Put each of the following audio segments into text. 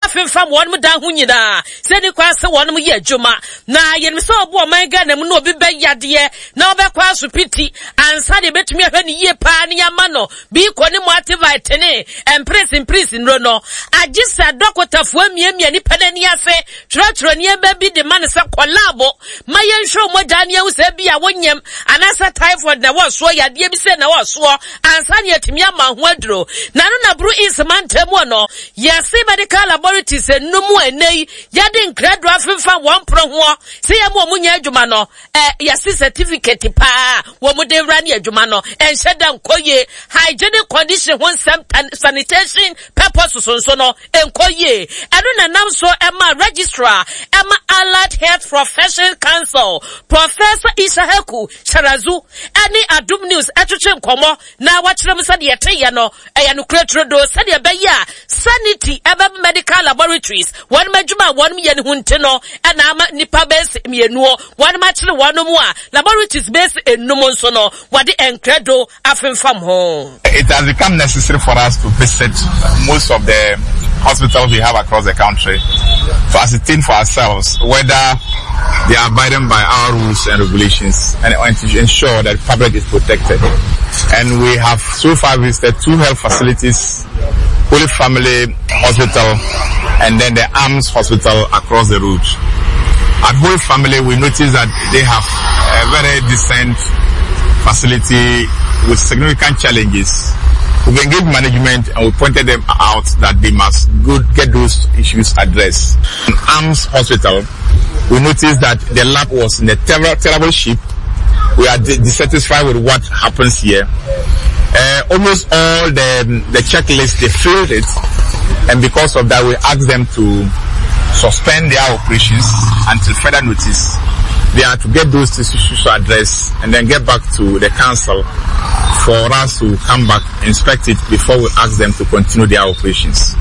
afemfam won mu dan ho nyina se ni kwa se won mu ye adwuma na ye me se obo o man ga na mu no obi be yade na obekwa so piti ansa de betumi ahwe ni ye pa ne yama no bi ko ni mo activate ne empress nro no agisa dokotafo amiamia ni panani ase trotro ni eba bi de man se collabo mayen show mo dan ye se bi a wonyam anasa typhoid na wo so yade bi se na wo so ansa ne atimi ama ho aduro na no na bru is man temu no yes medical laboratories enumu enei yade nkradro afemfa one pro ho se ye mo munya adwuma no yes certificate pa wo mo de wra ne adwuma no enhyeda nkoye hygienic condition ho sanitation purpose so no enkoye eno na nam so ema registrar ema allied health profession council Professor Ishaheku Sharazu any Adum News atwetwe nkomo na wakyerem se de yete no eya no kretro do se de be ya sanity eba medical laboratories one madwuma one ye ne hunte no na ama nipa base mienu one ma kyere one mu a laboratories base enum so no wade enkredo afemfam ho. It has become necessary for us to visit most of the hospitals we have across the country to ascertain for ourselves whether they are abiding by our rules and regulations and to ensure that the public is protected. And we have so far visited 2 health facilities, Holy Family Hospital and then the ARMS Hospital across the route. At Holy Family, we noticed that they have a very decent facility with significant challenges. We've engaged management and we pointed them out that they must get those issues addressed. In ARMS Hospital, we noticed that the lab was in a terrible shape. We are dissatisfied with what happens here. Almost all the checklists, they failed it, and because of that, we asked them to suspend their operations until further notice. They are to get those issues addressed and then get back to the council for us to come back, inspect it before we ask them to continue their operations.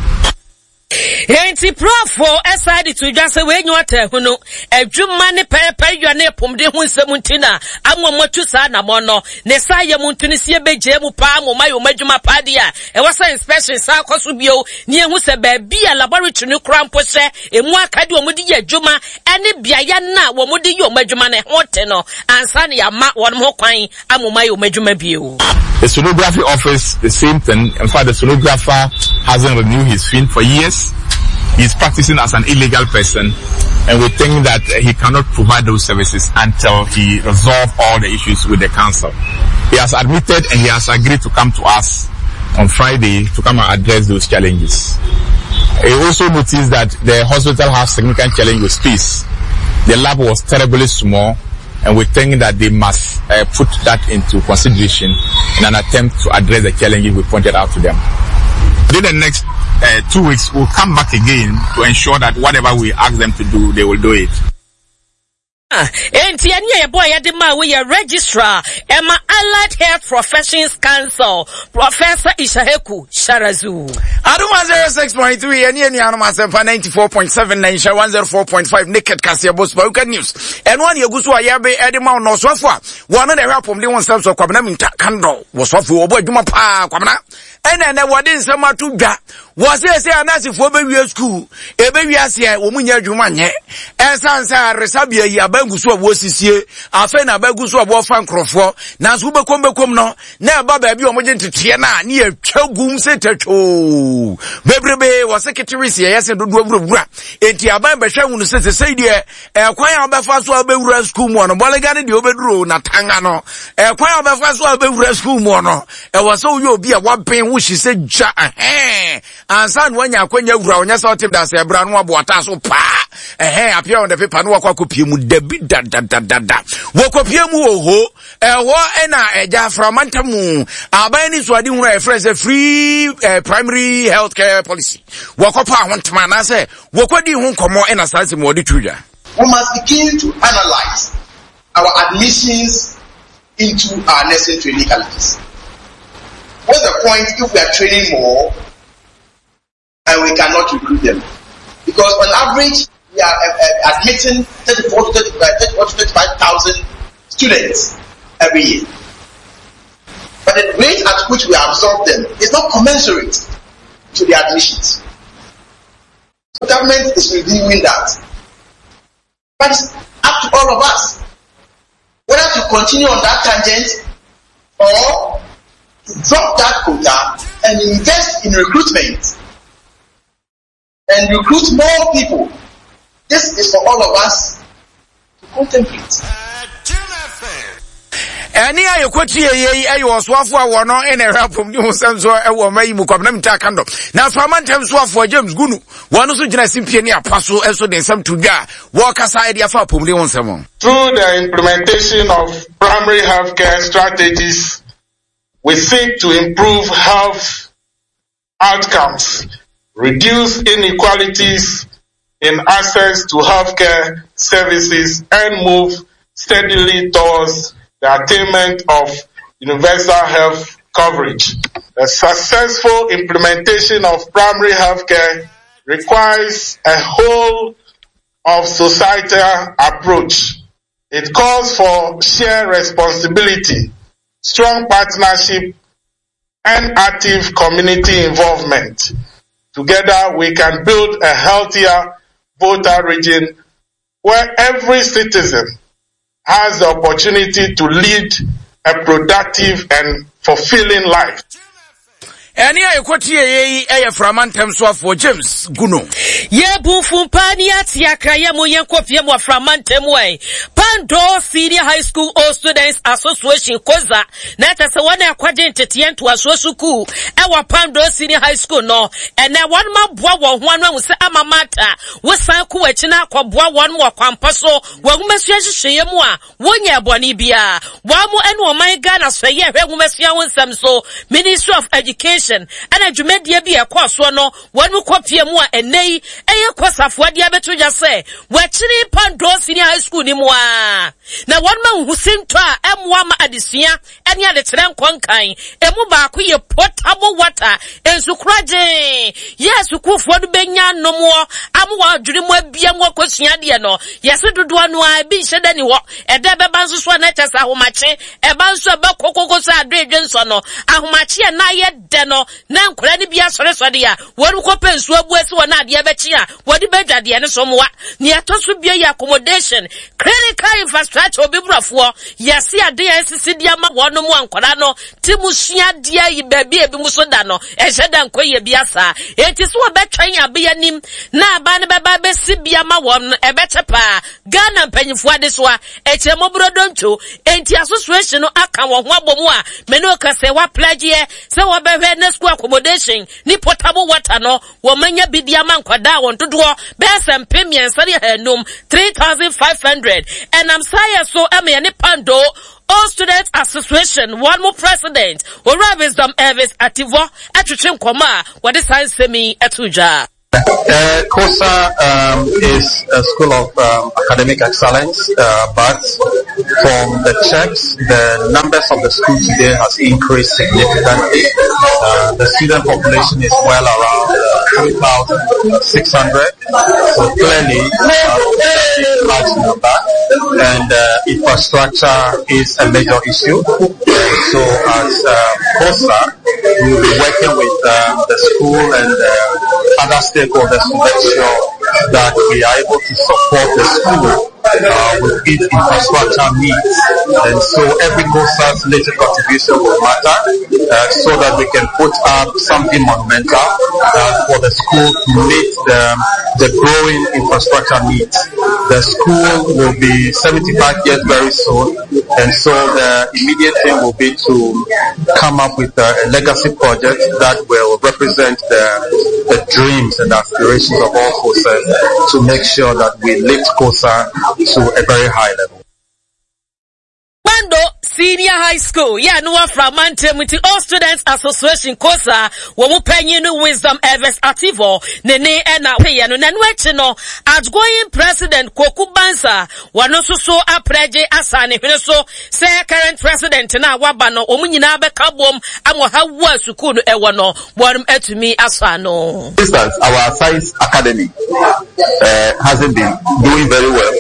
Enti profo aside to just we nyu atahunu adwuma ne pepe yone pomde hu nsemuntina amomatu sa na mo no ne sa ye muntuni sie beje mu pa mo mayo madwuma pa dia e wasa inspection sa koso bio ne hu se ba bia laboratory ne krampo se emu akade o mudi ye adwuma ene bia ya na wo mudi ye o madwuma ne hote no ansa ne ya ma won ho kwan amomayo madwuma bio. The sonography office, the same thing. In fact, the sonographer hasn't renewed his fin for years. He's practicing as an illegal person, and we think that he cannot provide those services until he resolves all the issues with the council. He has admitted and he has agreed to come to us on Friday to come and address those challenges. He also noticed that the hospital has significant challenge with space. The lab was terribly small, and we think that they must put that into consideration in an attempt to address the challenges we pointed out to them. Within the next 2 weeks, we'll come back again to ensure that whatever we ask them to do, they will do it. Enti anya boy adema we registrar Emma Allied Health Professions Council Professor Ishaheku Sharazu. Aduma 06.3 any anoma 94.7 Naisha 104.5 Naked Kasiabo spoken news. And one yegusu ayabe edema no sofa. One of the rapom de one self so kwabna minta kando was sofu obo aduma pa kwabna. Ene wade nsema to dwa was say anasifo be wi school e be wi ase wo munya adwuma nye ensansa resabia yi abagusu obo sisie afa na abagusu obo fa nkrofo na so bekom no na ba ba bi o moje ntete na ne atwagum se tacho bebrebe was secretary se yese dodo awurawura enti aban behwe hunu se sei de kwan abafa so abewura school mu no bolega ne de obeduro na tanga no kwan abafa so abewura school mu no was so you obi a waben wo shi se ja ansan wanya akwanya wura onya sa otim da se bra no aboata so pa appear on the paper no akwa kopie mu dabi da wo kopie mu oho wo na eja framantamu aban ni so ade hu e friend say free primary health care policy wo kopa ahontama na say wo kwadi hu komo na sanse mo de twudwa. We must begin to analyze our admissions into our nursing training colleges. What's the point if we are training more and we cannot recruit them? Because on average, we are admitting 34 to 35,000 students every year. But the rate at which we absorb them is not commensurate to the admissions. The government is reviewing that. But it's up to all of us whether to continue on that tangent or to drop that quota and invest in recruitment and recruit more people. This is for all of us to contemplate. Any I kwati ye oswafo a wono ene rapom ni hosam so e wo mayi mu kwabna mta kando na famantam so afo James Gunu wono so gina simpie ni apaso enso den sam to dwa wo kasa e dia fa pom ni hosam. Through the implementation of primary healthcare strategies, we seek to improve health outcomes, reduce inequalities in access to healthcare services, and move steadily towards the attainment of universal health coverage. The successful implementation of primary healthcare requires a whole of societal approach. It calls for shared responsibility, strong partnership, and active community involvement. Together we can build a healthier voter region where every citizen has the opportunity to lead a productive and fulfilling life. Any I kwati ye framantem so for James Gunu. Ye bufu pani atiakra ye mo yenkofie mo framantem we. Pando Senior High School All Students Association koza na tese wona akwaje ntete to asosuku e wa Pando Senior High School no ene won ma boa wo ho anu se amamata wo san ku wachi na akwaboa won mo kwampa so wo gumesu ahihye mu a wonya boni bia wa mo ene o man Ghana so ye hwe gumesu ya wonsam so Ministry of Education and a Jumedia be a course one no one will copy more and nay a course of what the other just say. Watching Pando Senior High School ni moi. Now one man who seemed to M1 Adisia and yet it's them conkain a mubaku ye potable water and sucraje. Yes, you could for the Benya no more. I'm dream web be a more question no. Yes, we do one why be said anywhere. A deba bansus one at us a homache, a bansu about Coco Johnson, a homachi and I yet deno. Now, could be a soria? What will happen to a west or not? Yabachia, what the better the end somewhat near to be a accommodation. Credit card infrastructure be brought for. Yes, a dear Sicidiama, one more Corano, Timusia, dear baby, Musodano, and Shadan Koya Biasa. It is what better be a name. Now, Banaba Sibiama one, a better pa. Ghana penny for this one, a Chamobro don't you? Ain't the association of Akawa Wabomoa, Menoka say what pledge ye, so what school accommodation ni potable water no womanya bidiama nkwada won dodo best and premium sari henum 3,500 and I'm sorry so ame ne Pando All Students Association one more president ora wisdom Elvis Ativo atwetwe nkoma what the science semi etuja. COSA is a school of academic excellence, but from the checks, the numbers of the school today has increased significantly. The student population is well around 3,600, so clearly a large number, and infrastructure is a major issue. So as COSA, we will be working with the school and other stakeholders to make sure that we are able to support the school with its infrastructure needs. And so every COSA's little contribution will matter so that we can put up something monumental for the school to meet the growing infrastructure needs. The school will be 75 years very soon, and so the immediate thing will be to come up with a legacy project that will represent the dreams and aspirations of all COSAs to make sure that we lift COSA to a very high level. Pando Senior High School, yeah, no from Mantemiti All Students Association COSA, wo penye no wisdom Elvis Ativo, nene ena peya no nanwechino, outgoing president Koku Bansa, wanoso so apreje asane hweso, say current president na wabano, omunyina bekabom, amwa hawa sukunu ewano, warum etumi asano. For instance, our science academy hasn't been doing very well,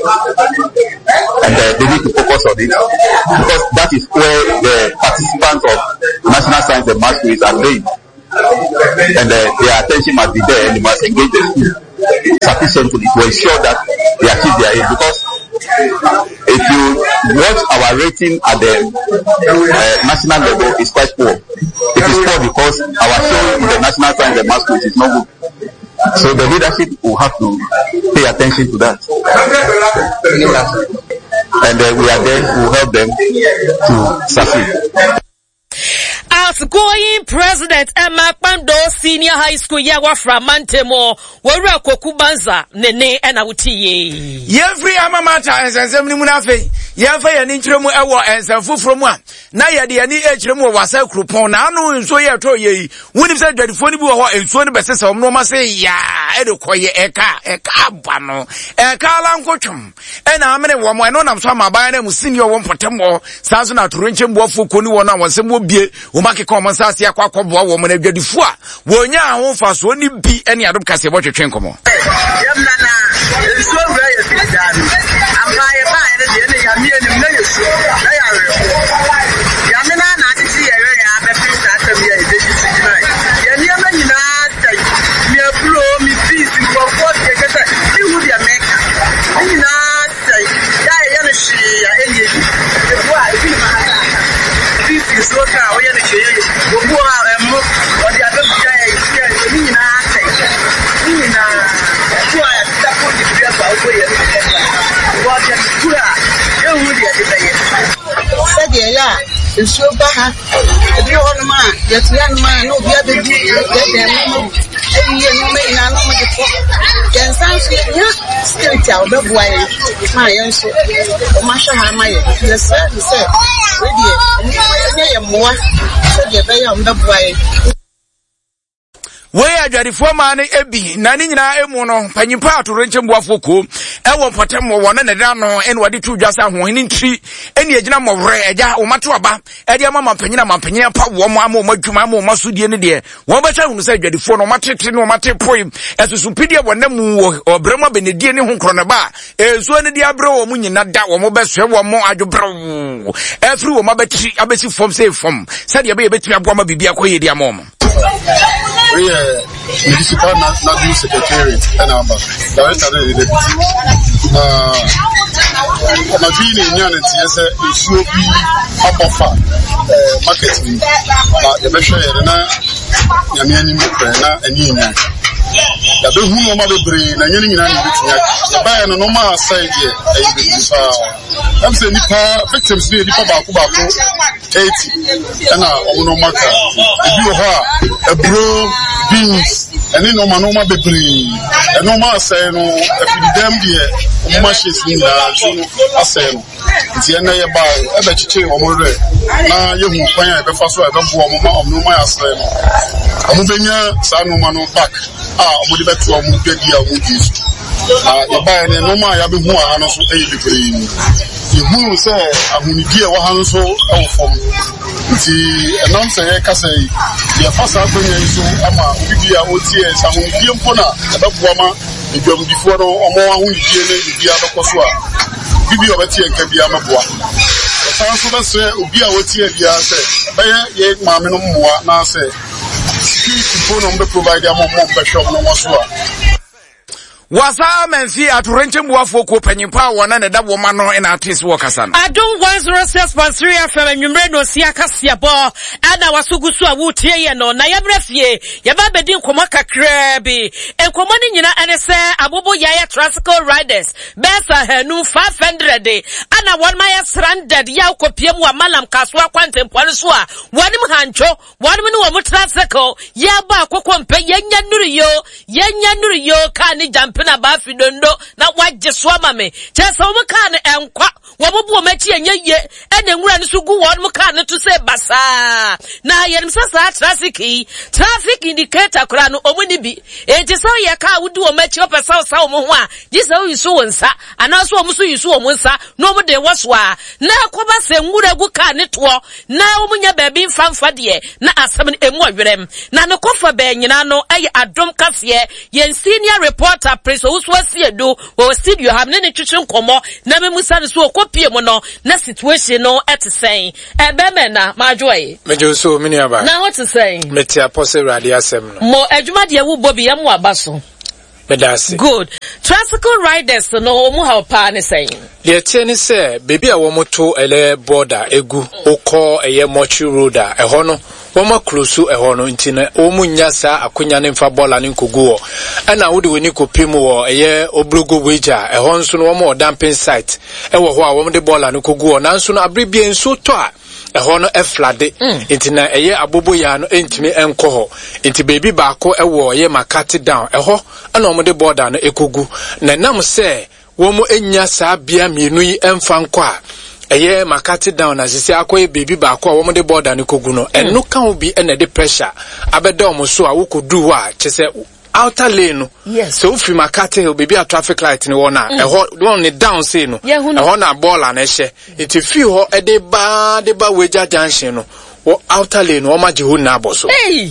and they need to focus on it, because that is where the participants of National Science and Math Quiz are laid. And their attention must be there and they must engage the school. sufficiently to ensure that they achieve their aim. Because if you watch our rating at the national level, is quite poor. It is poor because our show in the national science and math quiz is not good. So the leadership will have to pay attention to that. And we are there to help them to succeed. Outgoing President Emma Pando Senior High School Yawa from Mantemo, Wara Kokubanza, Nene and Awuti. Every amamata and Sammy Munafe, Yafa and Intremo Awa and Safu from one. Naya the Ani Hremo was a crupon, Anu and Soya Toye, when it's said that the phone and Swan Besses of Noma say, Ya, Edokoye Eka Bano, Eka Lancochum, and I'm in a woman on some Abana, senior one for Temo, Sazana to Rencham Wafu Kuniwana was some would be. Umake koma sasa ya kwa bwa wo mena dwadifua wonya ahonfa so ni bi ene adom kase bo twetwen komo yamna na so wura ya bidani ambaye ba ene de ne ya mi ene na yesu na ya re yamna na ati ya re ya be fi ta ta mi ya de ji sigina ya ni ama nyina ta mi apro mi fees ko ko ke kata ti hu dia meka nyina ta ya ne shi ya enye de bwa ibi ma ha is what we are saying. We are more or the other guy is here. Where the former Ebi, Nanina Emono, Panipa to Renchembo Foko, Ewa Potemo, one and a dano, and what the two just are winning tree, any agam of Rea, or Matuaba, Edia Mama Penina, Penia, Pawamo, Majumamo, Masudi, and dear. One better who said the phone or Matrix no matter poem, as a superior one or Brema Benedian home cronaba, as one of the Abro, Munina, or Mobile, one more Adobro, every one Mabati, Abesi from safe from, said your baby to Abama Bibia Quadia Mom. We municipal national secretariat and our director of the Navini Yanity as a issue be up marketing, the measure Yamiani Mukrena and Union. The who no matter brain and Union the buy and no more side here. I'm saying victims near the Pabaku 80 and no matter. If you are a bro beans and then no manoma be brain and no more say no if you damn dear machines in the say it's the end of your buy a bet you or more now you won't find a first one no more say I'm moving Sanu Mano back would bet to a movie you buy any no more you be who are also a degree you who say I'm going to get one so from the announcer can say your first happening is ama we are OTS and we give pona about woman if you before or more who you be able to so give you a better can be amaboa the transfer say obi a OTS dia say buy ye ma me no mo na say security phone on be provide am more pressure no more so Wasa menfi aturenchembo afoko panyimpa wana na dabo mano ina artist wakasan. Adum 106.3 FM nyumre no siaka siabo ana wasugusu awutie ye no na yabrefie yababedi nkoma kakrebi nkoma ni nyina enese abobo yaya tricycle riders besa hanu 500 ana one my stranded ya kopiemu wa malam kaswa kwantempwale so a wanim hancho wanim no wa tricycle ya ba akokɔ mpe yenya nuriyo ka ni jump na ba fidondo na waje so amame chese wo ka ne enkwa wo bobo machi enye ye ene nwura ne so gu won mu ka ne to say basa na yenim sasa traffic indicator kura no omuni bi enti so ye ka wudi wo machi opesa so wo ho a gisa wo yiso wonsa ana so wo so yiso wo nsa no mo de woso a na akoba se nwura gu ka ne to na wo munya ba bi mfamfa de na asem emu awerem na ne kofa ba nyina no ayi adom kase ye senior reporter so uswasi edo wo studio have ne twetwe nkomo na memusa ne so okopie mo no na situation no etesen ebeme na majoye mejo so mini aba na what to say meti apose radi asem no mo adwuma de wo bobi yam aba so Medasi. Good. Tricycle riders no mu help ani saying. The tieni say baby a womoto ele border egu oko eye mochi roader ehono woma close ehono ntine omu nyasa akonya ne mfa bola ne nkogu ana wode weni kopimu wo eye obrogo weja ehon so no woma dumping site ewo ho a woma de bola ne kogu nanso no abrebie nso to a ehono eflade ntina eye abobo ya no entimi enkoho nti baby baako ewo ye makati down eho ana woma de border no ekogu na nam se womo enya saa bia mienu yi emfa nkọ a eye makati down na sisi akoye baby baako a womo de border ne kogu no eno kan obi ene de pressure abeda omo so a wokodu ho a chese outer lane no so free makati hill baby a traffic light ne wona eho don ne down say no eho na baller na hye it fi ho e de ba weja junction no wo outer lane no ma je ho na aboso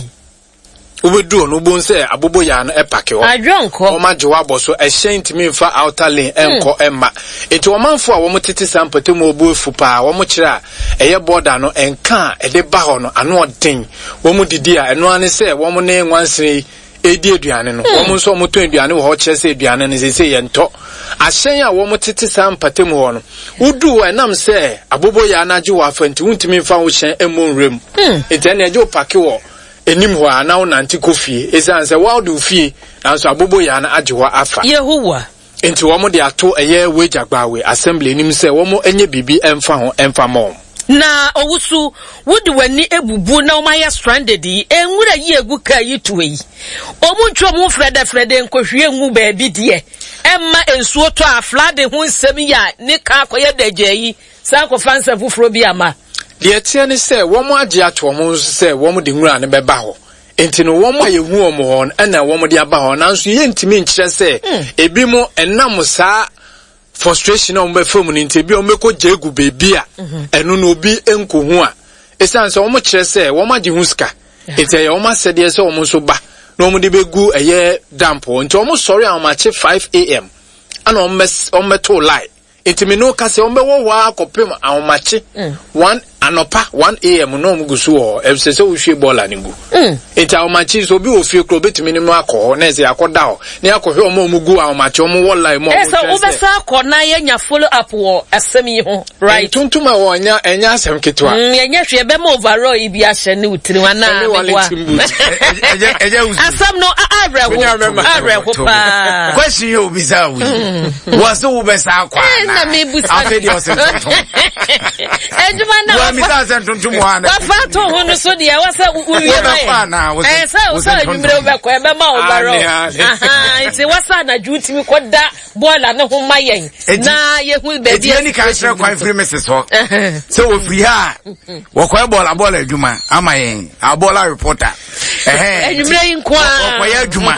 ubedu no bonse abobo ya no epake ho adwonko o ma je wa aboso e ntimi mfa outer lane enko emma enti o manfo a wo motete sampete mo obu efu pa wo mo kira eye border no enka e de ba ho no ano odin wo mo didi a eno ane se wo mo ne nwansere edi eduane no wo mo nso mo to eduane wo ho kire se eduane ne se ye nto ahyen a wo motete sampete mo ho no udu enam se abobo ya na je wa fanti wuntimi mfa wo hyen emonrem enti ene je opake wo enim ho ana wo nanti kofie esanse wa do fie nanso abobo ya na ajewa afa Yehowa enti wo mo de ato eye wejagbawe assembly enim se wo mo enye bibi emfa ho emfa mom na owusu wudi wani ebubu na omaya stranded yi enwura yi egu ka yitu yi omuntwo mu frede nkohwie ngu baabi de emma ensuo to aflade hu nsem ya ne ka akoye daje yi sanko fansa fufuro bi ama de tie ne se wo mo age ato mo se wo mo de nwura ne beba ho enti no wo mo ayehu o mo ho na wo mo de aba ho nanso ye ntimi nkire se ebi mo enam saa frustration on be from nti bi o meko jegu baby a eno no obi enkohu a esanse o mo kire se wo ma je hu ska enti ye o ma sede se o mo so ba na o mo de begu eye dampo nti o mo sorry a ma che 5 am ana o meto lie enti me no ka se o mewo wa akopem a ma che 1 anopa 1 am no mugusu ho ebsese wo hwe bola ne gu enti a ma che so bi wo fie kro betimi ne no akọ na ese akoda ho ne akohwe o mugu a ma che o mo wọla mo so ubesa akọ ya nya follow up wo asem yi ho right tuntuma wo enya asem ketwa nya hwe be mo overall ibi ahye ne utiri wana megwa asem no arewo pa question you bisa wi was so ubesa akọ na me busa afedi o se ejuma na misa sentuntum wana wafato hono so de wasa uwie na so adwumre be ko ebe ma obaro aha ite wasa na dwutimi koda bola ne ho mayen na yehu be bi ani ka share kwan free message ho so we free ha wo ko bola adwuma amayen abola reporter adwumre inkwa wo ya adwuma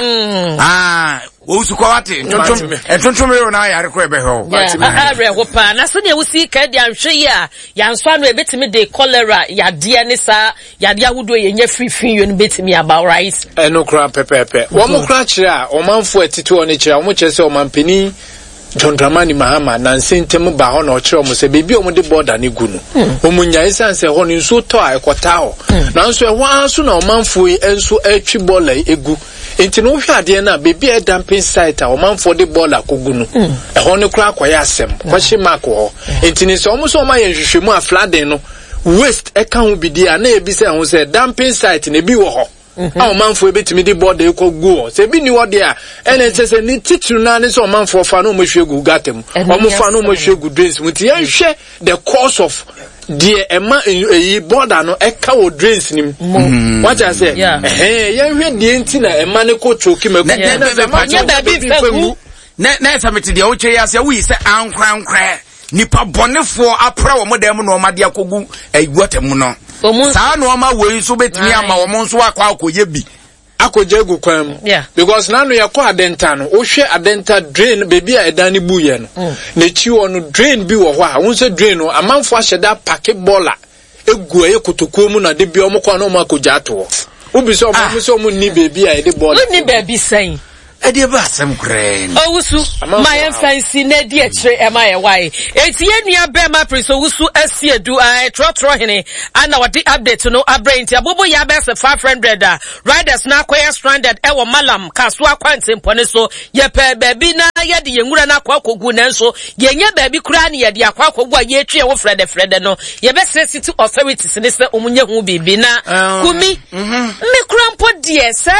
Usuko wati entontum re na yare ko ebe ho are ho pa na so ne wusi ka dia nhwe ya nso anu ebetimi de cholera ya de ne sa ya de ahudo ye nya free yo no betimi about right eno kra pepepe wo mo kra kire a o manfo atiti o ne kire o mo kire se o manpeni John Dramani Mahama na nsentem ba ho na o kire o mo se bebi o mo de border ne gu no o mo nya isanse ho ne nso to a ekota ho na nso e ho anso na o manfo yi enso atwi bola egu enti no hwe ade na bebi e dumping site a o manfo de bola kogu no e ho ne kra akoya asem kwahye mark ho enti ni so o mo so o ma ye hwehwemu a flooding no waste e kan obidi a na ebi se ho se dumping site na bi wo ho a manfo ebetimi de board e kogu se bi ni wode a ene sese ni titru na ne so manfo fa no mo hwegu gatem o mo fa no mo hwegu drains muti yan hwe the cause of the ema border no e ka wo drains nim what I say yan hwe die nti na ema ne ko choki maku na ba bi fagu na sameti de o che ya se wi se ankra nipa bonefo apra wo modem no ma de akogu aguatem no saa no ma we so betimi ama wo mo nso akwa akoye bi akoje egu kwam because na no yakọ adenta no o hwe adenta drain baby a edani buye no na chiwo no drain bi wo ho a won se drain no amanfo ahyeda pake bola egu aye kotokuo mu na de bi omkọ na o makoja ato obi so o mo ni baby a de bola ni baby sen Edi ba asem kren. Owusu my fancy na di echire e ma ye why. Eti enua be ma prince Owusu asiedu trotro hene ana wadi update no abrainti abobo ya be se 500 riders na akwaya stranded e wo malam kaso akwante mpone so ye pe baby na ye de yenwura na akwakogu na nso ye nya baby kura na ye de akwakogu a ye twe wo frede no ye be se city authorities ne se omunye hu bibi na kumi me kura mpo die sa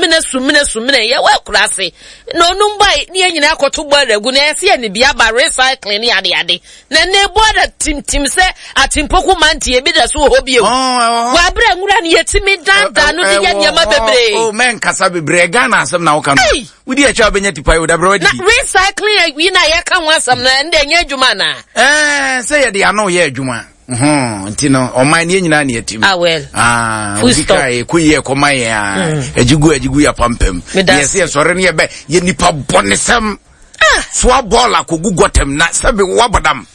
sumine ye wa kura se no numbai ni nyina akoto gbaragu na ese ne bia ba recycling ni ade na ne boda tim se atimpoku mantie bi da so hobi e wa bra nwura ne yetimi danda no de nyama bebre oh men kasa bebre Ghana asem na wo kan we di acha benya tipa we da bro di na recycling we na ye kan wasam na nde nya adwuma na say ye de ano ye adwuma ntino oman ye nyina na yetim well fusika e kuye koman ye ajigu ya pampem yes ye sore ne be ye nipa bonesem so abola kogu gotem na sabe wabadam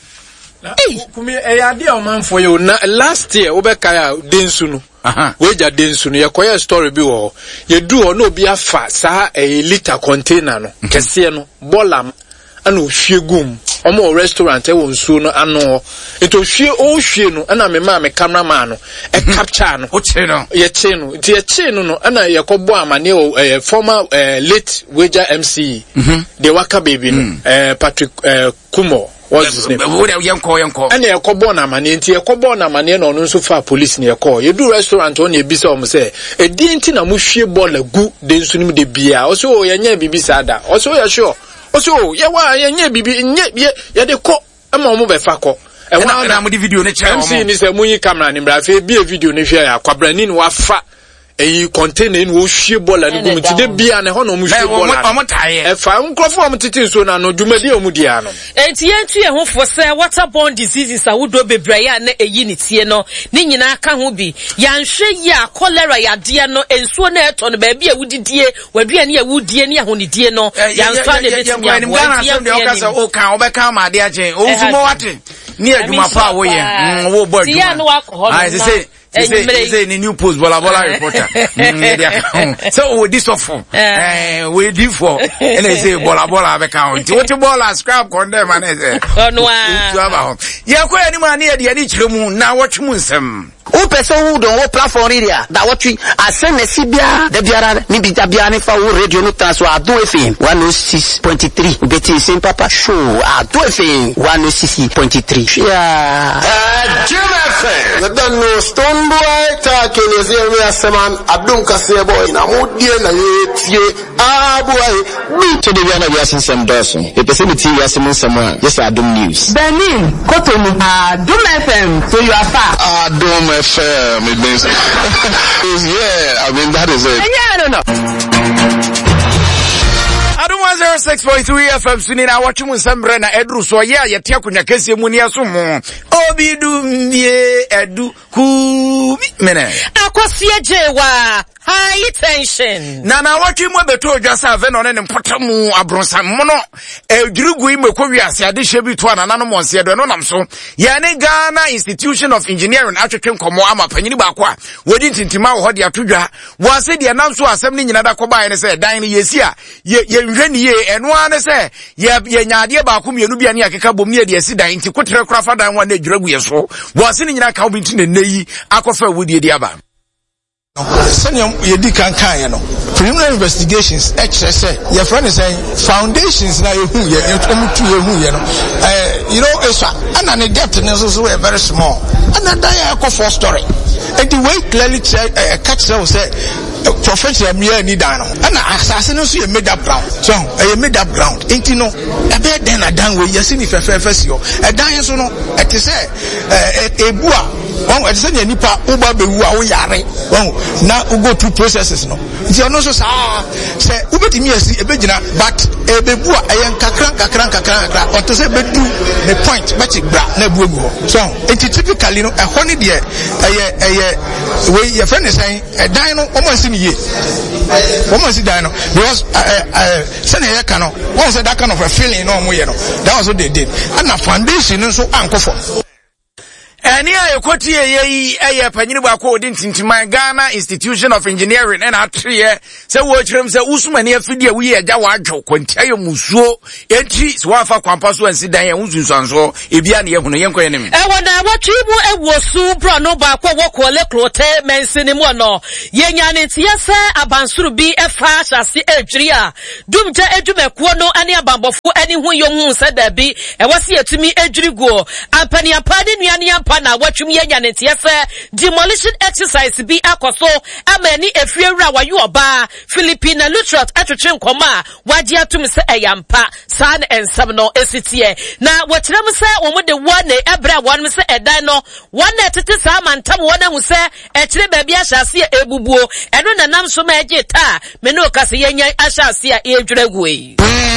kumi ade omanfo ye na last year obeka ya densu no weja densu no yekoya story bi wo ye du ho na obi afa sa liter container no kese no bolam ana ohwiegum omo restaurant e won su no ano eto hwie no ana me ma me cameraman no e capture no o che no ye che no ana ye kobo amane o former late weja MC the waka baby no Patrick Kumo what's his name yanko ana ye kobo na amane nti ye kobo na amane no no nso fa police ne ye call ye do restaurant on ye bisa om say e di nti na mo hwie bola gu de nsu nim de bia o so ye nya bibi sada o so ye sure also ye wa ye nye bibi nye ye de ko ama mo be fa ko e wa na mo di video ne kire o mo MC ni se munyi camera ni bra fe bi e video ne hwe ya kwabrani ni wa fa eyi container ni wo hwie bola ni gum ti de bia ne ho no mo hwie bola mo taye e fa nkrofo mo titi so na no dwumadi o mu dia no enti yentu ye ho fo se waterborne diseases a wodo bebraya na eyi ni tie no ni nyina aka ho bi yanhwe ya cholera ya de no ensuo na eto no ba bia wudidie waduane ya wudie ni ahonidie no yanfa ne betimi ya o kan obeka ma de aje o zumo wate ni adwuma pa wo ye wo bo adwuma ai say ni new post bola reporter so we this of we di for and they say bola be count what bola scrap condemn and say onwa ya ko ani ma na de kiremu na watchmu nsem o person who don't platform area that what we asem na sibia de biara ni bi tabia ni fa wo radio no transfer ado FM 106.3 beti sim papa show ado FM 106.3 yeah the don't know stone boy talking is here we aseman adun kase boy na modie na yetie boy to the biara we asin sem doso e person ti we asin sem a yes adum news Benin Cotonou adum FM so you are far adum FM it means yeah I mean that is it yeah I don't know Adum 106.3 FM sunina watchmu nsambre na edru so ye ayete akunya kese mu ni aso mo obidu mie edu ku mene akosie jewa high tension na watchmu beto odwasa ave no ne mpotamu abronsa mono edrugu imekwo wiase ade hye to anana no monse do no namso ya ne Ghana Institution of Engineering atwetwe nkomo ama panyini baako a wodi tintima wo hode atodwa wase de namso asem ni nyina da koba ne se dan ne yesi a ye nhwani ye eno ane se ye nyaade baako mienu bia ne akeka bom ne de esi dan nti kotre krafa dan wa na edwuragu ye so wase ni nyina ka obinti ne neyi akofa wodi de aba senior yedi kankan no preliminary investigations say your friend is saying foundations na yehu ye omutu yehu ye no you know esa and the depth is so very small and that I for story and the way clearly catch say professor me ni dan no and assassin no so made up ground so made up ground enti no e be den na dan we yesi ni fefefesi yo e dan so no e te say ebua one e te say nipa uba bewu a wo yare na go through processes no nti ono so say ubetimi asi ebegina but ebebu a yen kakran onto say bedu the point magic bra na buegu ho so it typically no ehɔ ne de we your friend is saying dan no omo asi ni ye omo asi dan no because say na ye ka no one say that kind of a feeling no omo ye no that was what they did and na foundation no so ankofo Eni ayekoti yeyi eye panyini ba ko odin tintima Ghana Institution of Engineering and atriye se wo chirem se usumani afidie wi agya wadwo kwantiaye musuo enti so afa kwampa so ansi dan ye hunsunsanso ebia ne yehunu yenko yenim wona watwimu ewosu bro no ba kwa wokole klote mensini mu no yenya ne tiese abansuru bi efa hyase edwiri dumje edwumekuo no ane abambofo ani hu yom se da bi ewase atumi edwiri go ampani apade nuane ampa na watwum yenya ne tiese demolition exercise bi akoso amani efiewura wayo oba Philippine Lutrot atwetwe nkoma wagye atum se eyampa san ensam no esitie na watrem se omude wone ebra wonm se edan no wone tete sa mantam wona hu se ekire baabi ahyase ebubuo eno nanam so ma agye ta me no kase yenya ahyase a edwiragui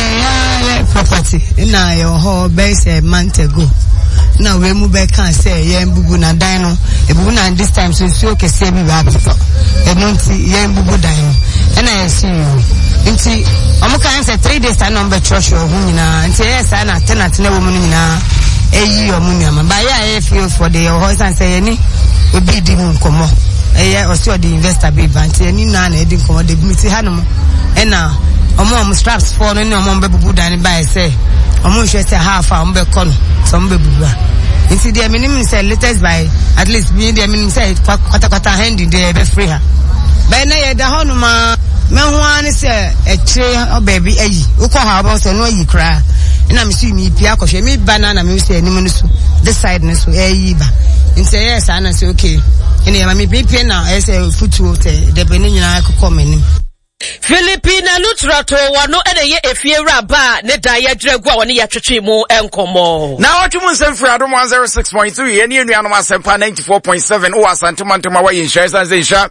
property na your whole base a month ago. Now we move back and say bubu na dino ebubu na this time so kese bi ba before e no nti bubu dino and I see you nti omuka answer 3 days time number church o hu nyina nti say na tenant na wo mu nyina eyi o mu nyama ba ya feel for the house and say ni obi di mu nkomo also the investor be bank ni na edi nkomo de meet hanom e na omo straps for no omo bubu dino ba say omo hwe say half am be kono some bebuba nti dia minimum say latest by at least me dia minimum say kwata hand dey be free ha ba na ye da hono ma mehu an say e kire o baby ayi ukọ ha ba so no ayi kra na me see me pia ko hwe me banana me say anim no so this side no so ayi ba nti yes ana say okay ene ma me pia na e say futu say de be ni nyina akọ menim Philippine Lutrato wano ene ye efiewura ba ne da ye dregu a woni ye twetwe mu enkomo na watwum nsɛmfiri adom 106.3 ene enuanom asɛmpa 94.7 o asantuma wa yin share san sha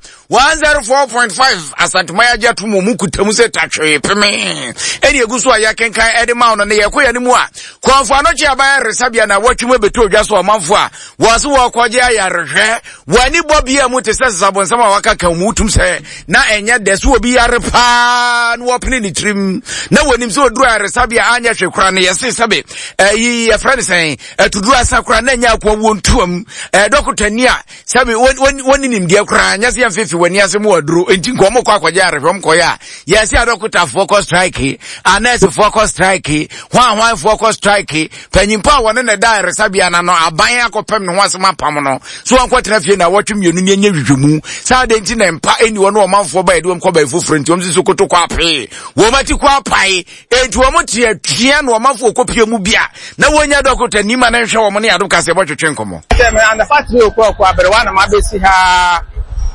104.5 asantuma ya gya tomo mu kutamu se tatwe peme ene eguso a ya kenkan ede ma no ne ye koya ni mu a konfo anoche aban resabia na watwum ebeto odwa so amanfo a wo so wo koje ayarehwe wani bobia mu te sese sabonsam a waka kan mu tum se na enya deso obi yare pa no open ni trim na wonim so duru aresabia anya hwekura ne yese sabe yi ya friend say to duru asakura na nya akwa wontuam doctor ni a sabe woni nim dia kura anya se amfefi wani asem waduru enti nkomo kwa kwaje arehwem koya yesi a doctor focus strike a nurse focus strike hwan focus strike panyimpa woni na da aresabia na no aban akopem ne ho asem apam no so ankwatena fie na watwemienu ni anya hwehwemu sa de enti na mpa eni wono omanfo ba edum kwa ba efofro enti omsi so koto kwa pe wo mati kwa pai enti wo moti atwea no omanfo okopie mu bia na wonya doctor ni ma na hwe wo mo ne adom kase bo twetwe nkomo and the fact you kwa abere wana ma besi ha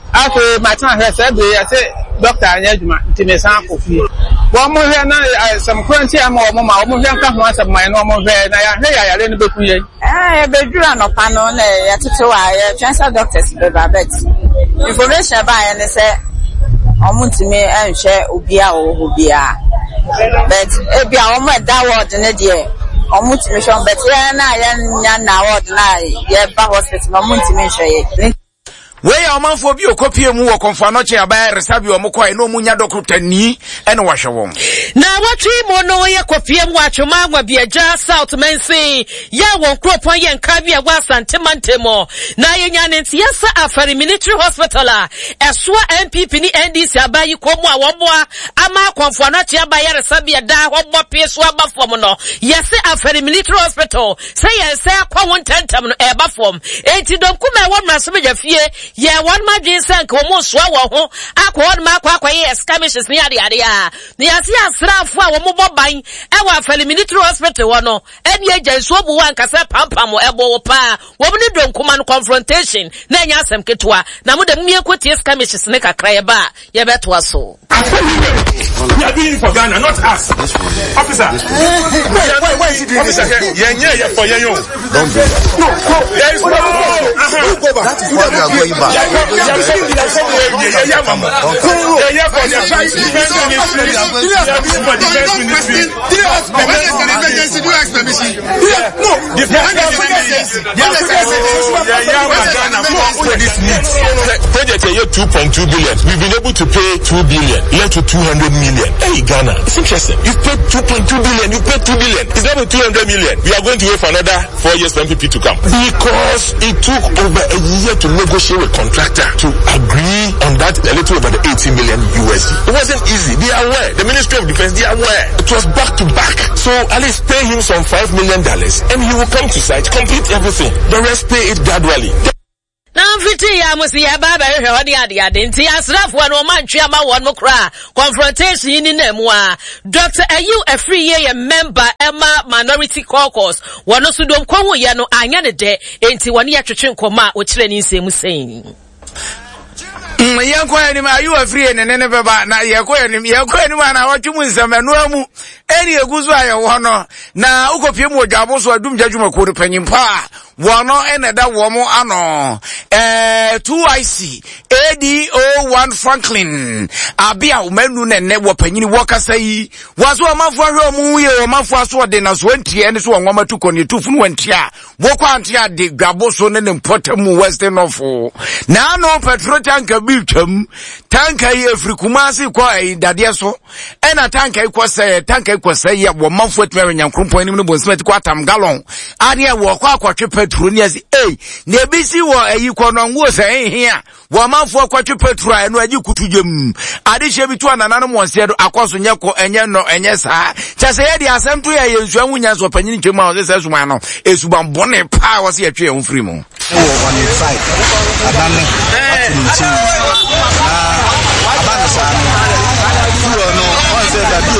aso ma tan he say be say doctor anya adwuma ntime san kofi wo mo hwe na some currency am wo ma wo hwe nka ho asem man no mo hwe na ya hwe ya yare no beku ye bedura no pa no na ya tetewa ya transfer doctors be babet information ba ya ne say omuntime enhwe obia wo obia but ebia omo da ward ne de omuntime shon but ya na ya nya na ward na ye ba hospital omuntime nhwe we ya omanfo bi okopie mu wo konfano che aba resabi o mokwa no munya doctor ni ene wahwe won na watwi mo no ye kopie mu atwoma agwa biaja south mensi ya won kropon ye nka bia gwa santemantemo na ye nya ne tiesa afari military hospital a eswa MPP ni NDC abayi komu a wonboa ama konfano che aba ye resabi da hobbo peso aba fom no yese afari military hospital say yese akwa won tentem no e ba fom enti donkume won mraso be jafie ye one margin sank wo so wo ho akwa ma akwa ye skirmishes ni ade ya ni yase asrafo a wo mo boban e wa afali military hospital wo no eni agency obu wan kasa pampam ebo wo pa wo ni donkuma no confrontation na nya asem ketwa na mo da mie kwoti skirmishes ne kakra ye ba ye beto aso we are doing it for Ghana, not us. Officer, why is he doing this again? Yeah, for you. Don't do that. No, there is no. Go back. That is why we are going back. this needs. Project a year 2.2 billion. We've been able to pay 2 billion. Left to 200 million. Hey, Ghana, it's interesting. You've paid 2.2 billion. You've paid 2 billion. It's left with 200 million. We are going to wait for another 4 years for MPP to come. Because it took over a year to negotiate with contractor to agree on that a little over the 80 million USD. It wasn't easy. They are aware. The Ministry of Defense, they are aware. It was back to back. So at least pay him some $5 million and he will come to site, complete everything. The rest pay it gradually. Now, Viti, I must see a baby, the Asraf one or man, Chiama one more cry. Confrontation in Emwa. Dr. Are you a free year member, Emma Minority Caucus? One also don't come with Yano Angana de, ain't 1 year to change coma or training same saying. Are you a free and never now? You're going to what you win some and no any a good way of honor. Now, Ukopium Jabos or Doom Judgment Code Penny Pa. One and that woman ano 2IC ADO1 Franklin Abia menu ne wo panyin woka sai waso amafo ahwe mu ye o mafo aso de na so antie ene so nwoma tuko ne tufu no antie a wo kwantie de gwaboso ne mpotemu western of na no petrol tanker bi twam tanker ye Afrikumasi kwa dade so ena tanker kwa sai ya wo mafo atme nyankrompon ni no bonsimet kwa tam gallon ade wo kwa akwatwe petrol ni asi na ebisi wo ayi kono ngo se hia wo mafo akwatwe petrol eno aji kutudwem ade hye bitu ananano mo nse do akoso nyeko enye no enye saa chase ye di asem to ye yensu anwunya so panyin twem a se suma no esuban bone pa wo se yetwe en free mu on the side adane atunti abana sa no on se da bi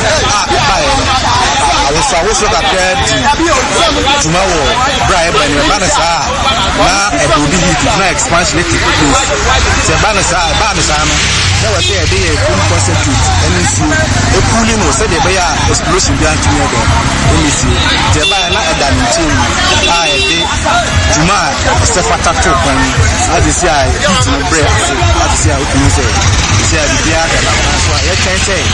I was so that tomorrow, Brian Banasa, now a ability to expansion. The Banasa, there was a day of concentrate, and a cooling was said by explosion behind me. Let me see. The Bana Adam team, I did Juma, Stefata took when I just say, I eat my bread. I just say, I can say, the Biaga, that's why I can say,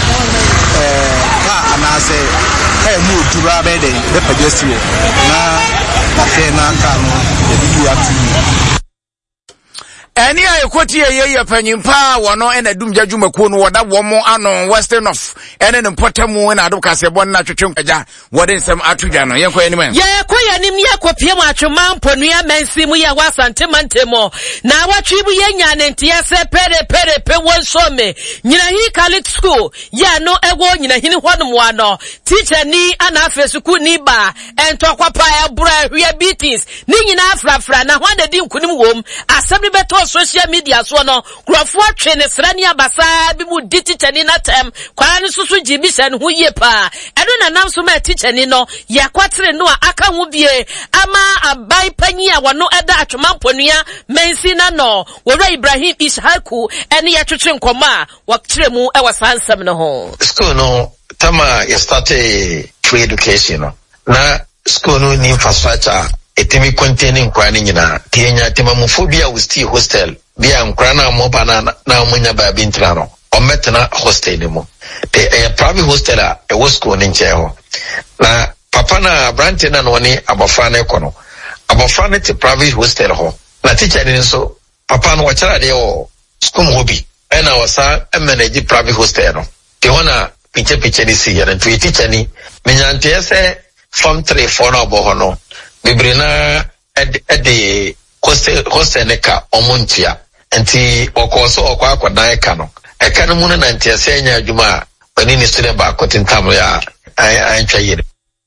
and I say, hey, move to Rabede, the pedestrian. Now, I can't come. Any I quote ye penny pa wano and a doom judgment kuno wada womo ano western of and an important moon adoka se bon na chuchunkaja what is some atujano yanko anyway yeah kwaya nim ya kwapia machoman ponua mensi mu ya wasantemo na wachibu yenya nentia se pere wonsome nyina hi Catholic school ya no ego nyina hini hwanu wano teacher ni ana afesuku ni ba entokwa pa ebura hwe beatings ni nyina afrafra na hwade di nkunim wom asabri beto social media so no krofo atwe ne srani abasa bi mu di teacher ni na tem kwa ne susu jibisa ne ho yie pa eno na nam so ma teacher ni no yakwatere no aka ho bie ama abai panyi a wono eda atwemamponua mensi na no wora Ibrahim Ishaku ene ya twetwe nkoma wakire mu e wasansam ne ho school no tama ya start free education no na school no ni infrastructure etemi containing kwani nyina Kenya temamofobia we still hostel bia nkrana mo bana na munya ba bintrano ometna hostel ni mo private hostel a e school ni nche ho na papa na branch na no ni abofra na ekono abofra na te private hostel ho na teacher ni so papa no wachara de o school hobby ena wasa manage private hostel no te hona piche ni si ya na teacher ni menyante se form 3 4 na obo ho no bibrina ede hostel neka omuntia enti okoso okwa akwadan eka no eka no mu na ntia nya adwuma ani ni student ba kotintam ya antwa yire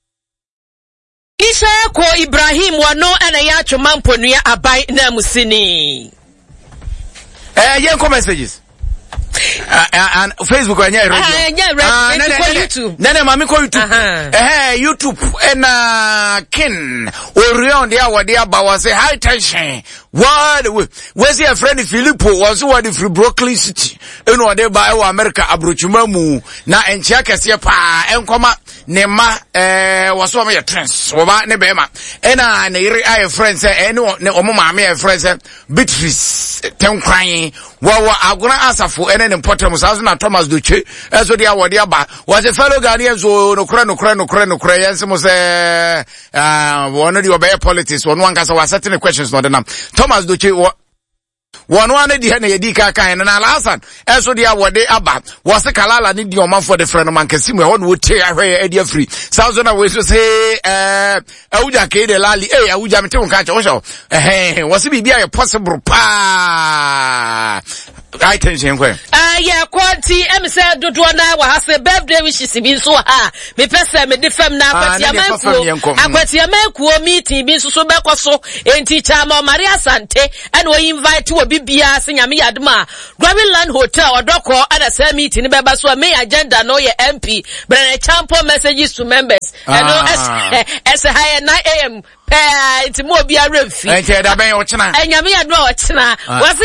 Isha ko Ibrahim wano ana ya twemamponua abai na musini yen come messages and Facebook and YouTube. Nene mami ko YouTube. YouTube and Ken Orion dia wadia ba was a high tension. What where's your friend Filippo was what if Brooklyn City. Eno wade ba e America abrochumamu na enchia kese pa enkoma nema was one your trends. Oba ne be ma. Ena ne ire aye friends eno ne omo maame aye friends Beatrice tenkran wawa aguna asafo ene important musazo na Thomas Duche eso dia wode aba was a fellow Ghanaian so no kra yense mo se one di obey politics one wan kasa was certain questions no dem Thomas Doche one di na yedi ka kan na Alhassan eso dia wode aba wo se Kalala ni di omanfo de frɛ no mankasi mu ho no tie ahwe ade afri South Zone we so say awuja ke de lali awuja mete won ka che wo sho wo se bibia possible pa I tension kwen yeah quality say dodo na wa ha say birthday wishes bi so ha me pese me de fam na akwati amanku meeting bi so be koso enti chama Maria Sante and we invite we bibia se nyame yadma Graviland Hotel odoko and say meeting be ba so me agenda no ye MP but champo messages to members and as high 9 a.m. It's more be a refi. Nyame yadma ochina was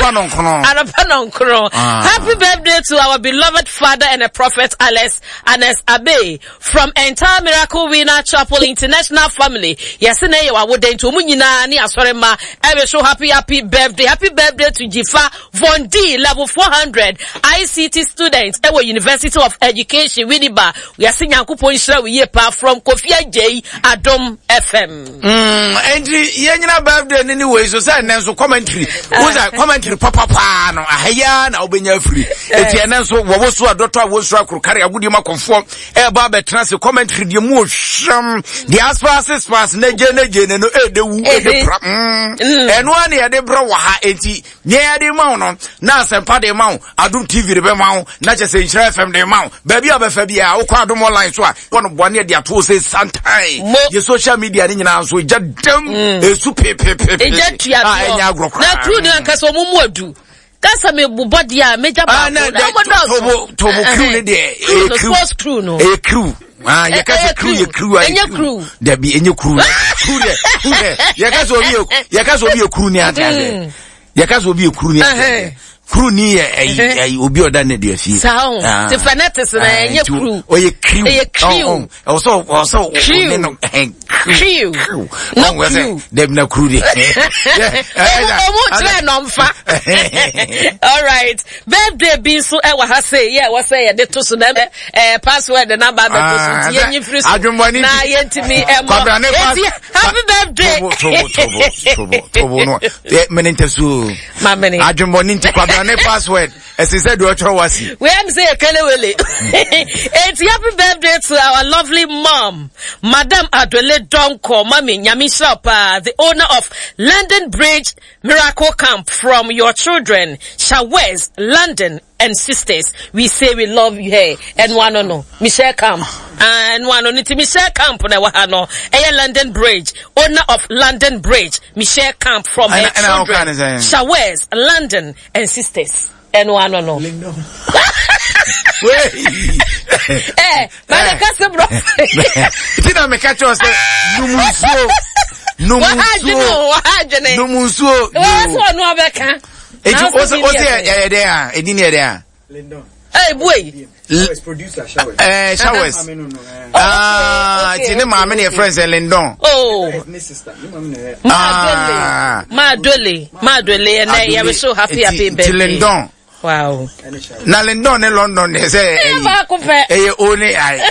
Happy birthday to our beloved father and a prophet Alex Abe from entire Miracle Winner Chapel International family. Yes, ne wa woden to munyina ni asorema. Ewe so happy birthday. Happy birthday to Jifa Von D level 400 ICT students at University of Education Winneba. We are seeing Yankupon Shra we yepa from Kofi J Adom FM. And yenyina birthday anyway so say na so commentary. Who's commentary papa no ahaya na obenya free eti ene so wo so adoto a wo so akrokare agudi makonfo e ba betra se commentary de mu hwam the aspas pass na je no edewu edepra eno ane ye de bro wa ha eti nye ye de ma no na asempa de ma Adom TV de be ma na che se Nhyira FM de ma ba bia be fa bia wo kwa Adom online so a wono bone de ato se santai ye social media ni nyina so jadam esu pepepe ejatua enya agrokra na true de ankaso mumu adu kasa me body a major ba na tobo crew ne de crew no crew ye kasa crew there be any crew de ye kasa obi crew ni ata ye kasa obi crew ni ata crew ni obi oda na de afi sound the fanatics na enye crew oye crew also crew no dem na crew de all right birthday bi so e wa ha say yeah what say de to so na password the number be to so ye nyi free na ye ntimi happy birthday tobo no menente so mameni adwumboni nti kwabrane password as he said what was we am say kelewele it's happy birthday to our lovely mom Madam Adwele Donko Mami Nyami Shapa, the owner of London Bridge Miracle Camp. From your children Shawez, London and sisters, we say we love you here. And one no Michelle Camp and one on it Michelle Camp na wahano London Bridge, owner of London Bridge Michelle Camp from her children Shawez, London and sisters. And one no but the bro. Tina me catch us numunso. What's one no beka? It there. Edini there. Lindon. Hey boy. Producer Shawez. Shawez. Tini mama ne friends Lindon. Oh. Madole and I am so happy birthday. Lindon. Wow. Na Lindon in London they say only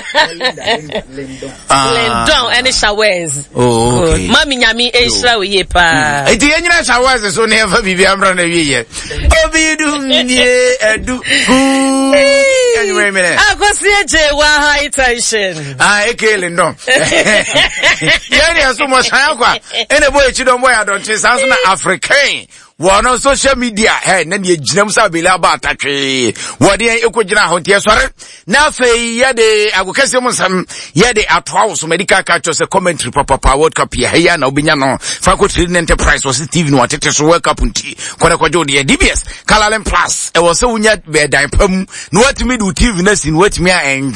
Lindon and Shawez. Oh, okay. Mami nyami Esra we pa. Eti enyina Shawez so never bibi amra na wiye. Obi du nye edu. Anyway me. Akosi eje wa high tension. Eke Lindon. Yani aso san kwa. Ene boy chidon boy adonche sanso na African. One on social media, hey, na ye jinam sa bila ba atwe. Wode en ekogina ho tie sore. Na fe ye de agokase mu sam ye de atwa so medical catch us commentary papa World Cup ye ya na obinya no. Faculty enterprise was TV no atete so World Cup nti. Kone kwajo de DBS Kalalen Plus. E was so unya be dan pam. No watimi do TV na sin watimi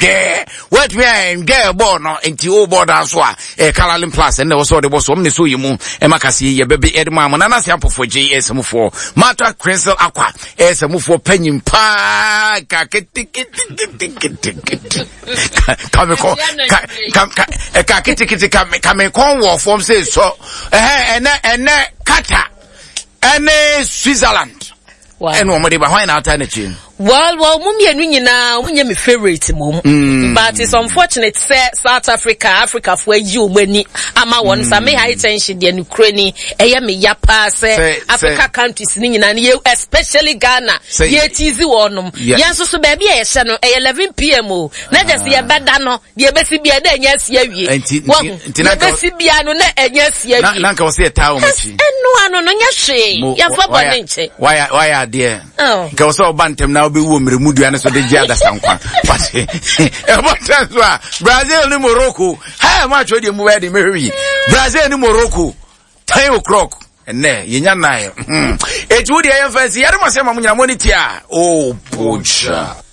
enge bo no enti o board aso a Kalalen Plus and was so de boss omne so yimu e makasi ye bebe edma mo na na se apofo JS mufo Mata Crystal Aqua ese mufo penyim pa ka kame kon wo form say so ene kata ene Switzerland. Wow. And one more day behind our alternative. Well, mummy and nyina, munye me favorite mum. but it's unfortunate say South Africa for you many ama won sa me high tension the Ukraine eye me yapa say Africa countries ni nyina especially Ghana ye tizi wonom yenso so ba bia ye hye no 11 pm o na just ye beda no de besi bia da nya sia wie na besi bia no na enya sia wie na nka wo se ta o machi eno no nya hwe ya fa bone nche why there nka wo so bantem na obi wo mremudua na so de gia da sankwa but Brazil ni Morocco ha ma cho de mu we de mewi Brazil ni Morocco 10 o'clock ene yenya nae etu de ye fancy yare mo se ma munyina monitor oh pocha